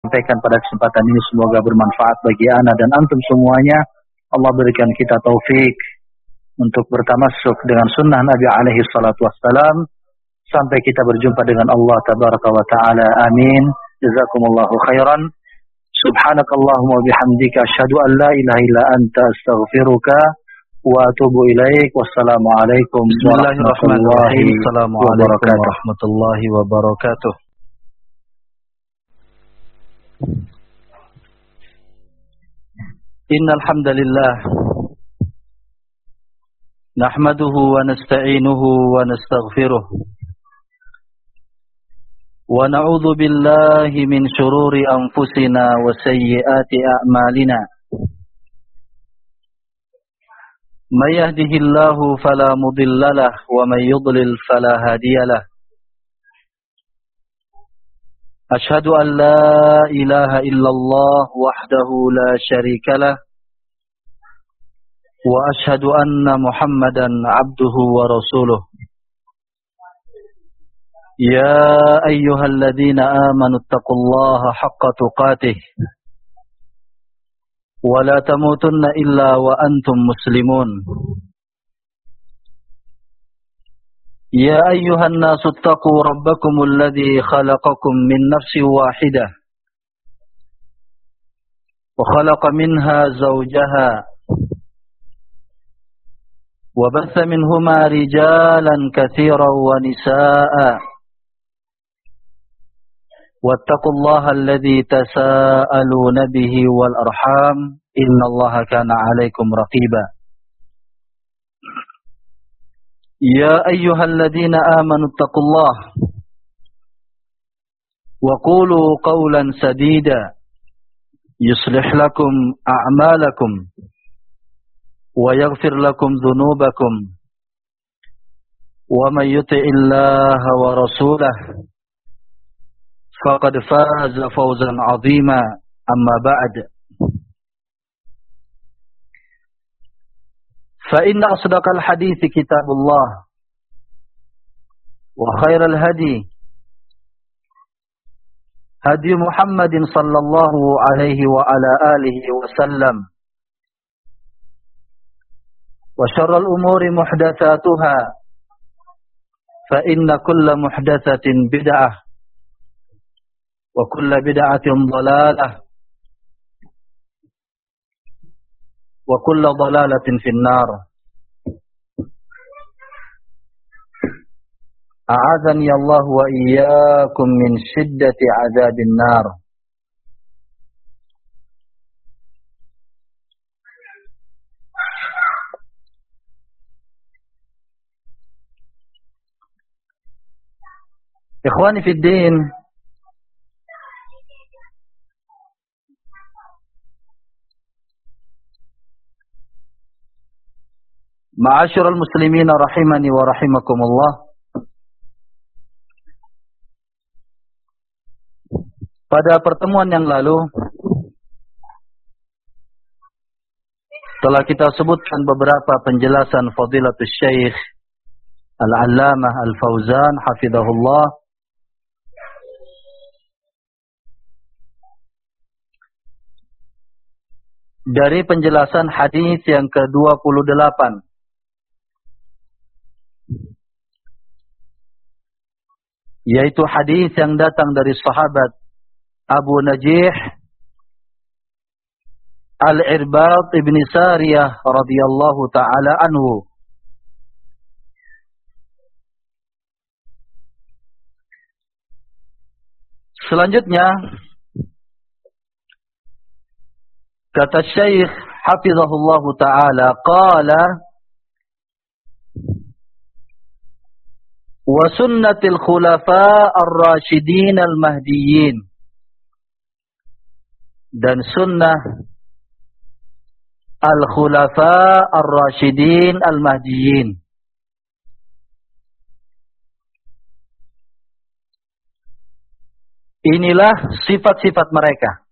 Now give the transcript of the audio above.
sampaikan pada kesempatan ini semoga bermanfaat bagi ana dan antum semuanya. Allah berikan kita taufik untuk bertamassuk dengan sunnah Nabi alaihi salatu wassalam sampai kita berjumpa dengan Allah tabaraka wa taala. Amin. Jazakumullahu khairan. Subhanakallahumma wa bihamdika asyhadu an la ilaha illa anta astaghfiruka wa atubu ilaik. Wassalamu alaikum warahmatullahi wabarakatuh. Innal hamdalillah nahmaduhu wa nasta'inuhu wa nastaghfiruh wa na'udzu billahi min shururi anfusina wa sayyiati a'malina. May yahdihillahu fala mudilla lahu wa may yudlil fala hadiya lahu. Ashhadu an la ilaha illallah wahdahu la syarika lah wa ashhadu anna Muhammadan abduhu wa rasuluh. Ya ayyuhalladzina amanu taqullaha haqqa tuqatih wa la tamutunna illa wa antum muslimun. يا أيها الناس اتقوا ربكم الذي خلقكم من نفس واحدة وخلق منها زوجها وبث منهما رجالا كثيرا ونساء واتقوا الله الذي تساءلون به والأرحام إن الله كان عليكم رقيبا. يا أيها الذين آمنوا اتقوا الله وقولوا قولا سديدا يصلح لكم أعمالكم ويغفر لكم ذنوبكم ومن يطع الله ورسوله فقد فاز فوزا عظيما. أما بعد فإن أصدق الحديث كتاب الله وخير الهدي هدي محمد صلى الله عليه وعلى آله وسلم وشر الأمور محدثاتها فإن كل محدثة بدعة وكل بدعة ضلالة وكل ضلالة في النار. أعاذني الله وإياكم من شدة عذاب النار. إخواني في الدين, Ma'asyiral muslimin rahimani wa rahimakumullah. Pada pertemuan yang lalu telah kita sebutkan beberapa penjelasan Fadilatul Syekh Al-Allamah Al-Fauzan hafizahullah dari penjelasan hadis yang ke-28, yaitu hadis yang datang dari sahabat Abu Najih Al-Irbad ibn Sariyah radhiyallahu ta'ala anhu. Selanjutnya kata Syekh hafizahullahu ta'ala, qala wa sunnatil khulafa ar-rasyidin al-mahdiyyin, dan sunnah al-khulafa ar-rasyidin al-mahdiyyin. Inilah sifat-sifat mereka.